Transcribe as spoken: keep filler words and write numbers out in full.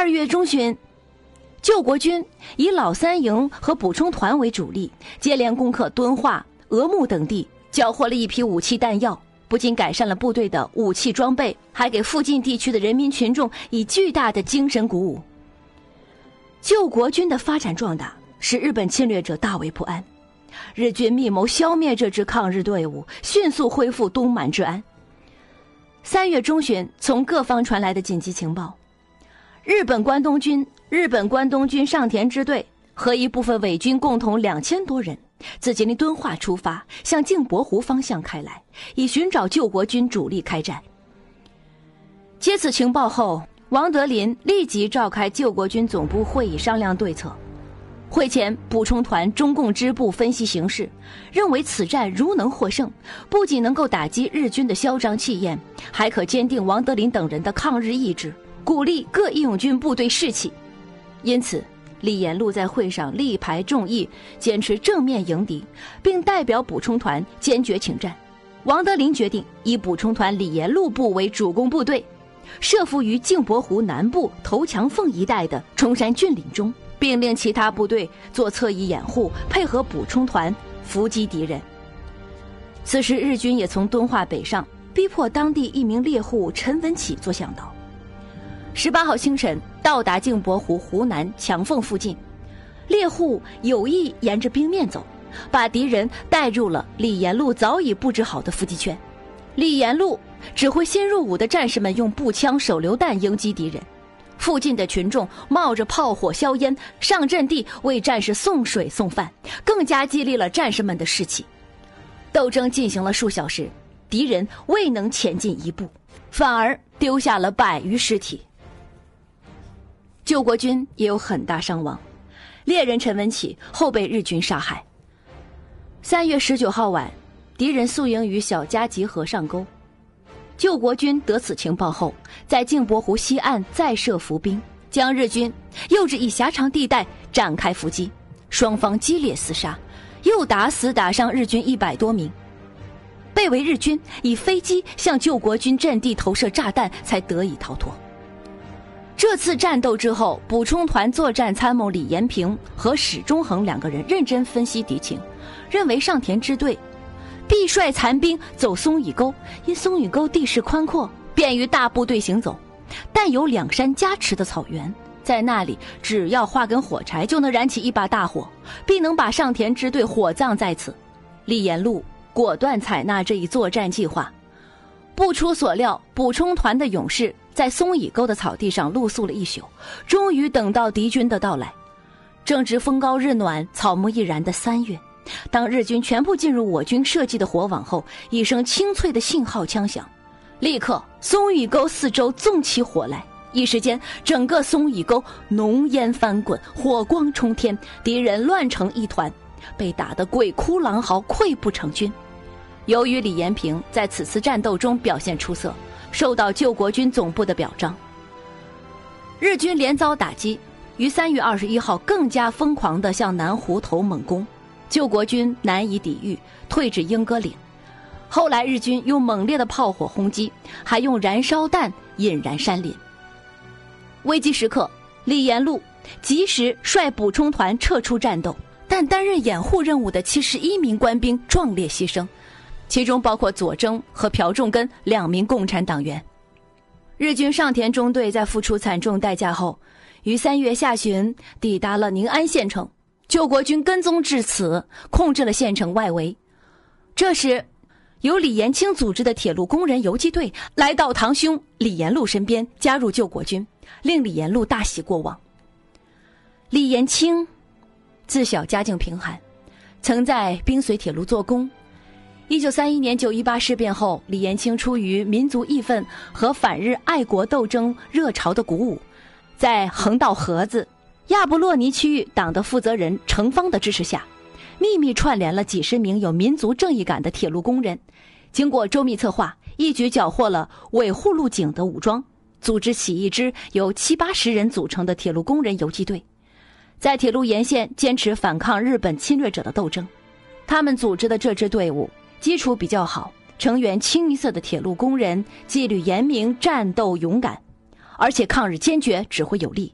二月中旬，救国军以老三营和补充团为主力，接连攻克敦化、峨木等地，缴获了一批武器弹药，不仅改善了部队的武器装备，还给附近地区的人民群众以巨大的精神鼓舞。救国军的发展壮大使日本侵略者大为不安，日军密谋消灭这支抗日队伍，迅速恢复东满治安。三月中旬，从各方传来的紧急情报，日本关东军日本关东军上田支队和一部分伪军共同两千多人自吉林敦化出发，向镜泊湖方向开来，以寻找救国军主力开战。接此情报后，王德林立即召开救国军总部会议商量对策。会前，补充团中共支部分析形势，认为此战如能获胜，不仅能够打击日军的嚣张气焰，还可坚定王德林等人的抗日意志，鼓励各义勇军部队士气。因此，李延禄在会上力排众议，坚持正面迎敌，并代表补充团坚决请战。王德林决定以补充团李延禄部为主攻部队，设伏于镜泊湖南部头墙缝一带的崇山峻岭中，并令其他部队做侧翼掩护，配合补充团伏击敌人。此时日军也从敦化北上，逼迫当地一名猎户陈文启做向导。十八号清晨到达镜泊湖湖南墙缝附近，猎户有意沿着冰面走，把敌人带入了李延禄早已布置好的伏击圈。李延禄指挥新入伍的战士们用步枪、手榴弹迎击敌人，附近的群众冒着炮火硝烟上阵地为战士送水送饭，更加激励了战士们的士气。斗争进行了数小时，敌人未能前进一步，反而丢下了百余尸体。救国军也有很大伤亡，猎人陈文启后被日军杀害。三月十九号晚，敌人宿营于小家集河上沟。救国军得此情报后，在镜泊湖西岸再设伏兵，将日军诱至一狭长地带展开伏击，双方激烈厮杀，又打死打伤日军一百多名。被围日军以飞机向救国军阵地投射炸弹，才得以逃脱。这次战斗之后，补充团作战参谋李延平和史中恒两个人认真分析敌情，认为上田支队必率残兵走松屿沟，因松屿沟地势宽阔，便于大部队行走，但有两山夹持的草原，在那里只要画根火柴就能燃起一把大火，必能把上田支队火葬在此。李延禄果断采纳这一作战计划。不出所料，补充团的勇士在松屿沟的草地上露宿了一宿，终于等到敌军的到来。正值风高日暖、草木易燃的三月，当日军全部进入我军设计的火网后，一声清脆的信号枪响，立刻松屿沟四周纵起火来，一时间整个松屿沟浓烟翻滚，火光冲天，敌人乱成一团，被打得鬼哭狼嚎，溃不成军。由于李延平在此次战斗中表现出色，受到救国军总部的表彰。日军连遭打击，于三月二十一号更加疯狂地向南湖头猛攻，救国军难以抵御，退至莺歌岭。后来日军用猛烈的炮火轰击，还用燃烧弹引燃山林。危急时刻，李延禄及时率补充团撤出战斗，但担任掩护任务的七十一名官兵壮烈牺牲，其中包括左征和朴仲根两名共产党员。日军上田中队在付出惨重代价后，于三月下旬抵达了宁安县城，救国军跟踪至此，控制了县城外围。这时由李延清组织的铁路工人游击队来到堂兄李延禄身边，加入救国军，令李延禄大喜过望。李延清自小家境贫寒，曾在滨绥铁路做工。一九三一年九一八事变后，李延清出于民族义愤和反日爱国斗争热潮的鼓舞，在横道河子亚布洛尼区域党的负责人程芳的支持下，秘密串联了几十名有民族正义感的铁路工人，经过周密策划，一举缴获了维护路警的武装，组织起一支由七八十人组成的铁路工人游击队，在铁路沿线坚持反抗日本侵略者的斗争。他们组织的这支队伍基础比较好，成员清一色的铁路工人，纪律严明，战斗勇敢，而且抗日坚决，指挥有力，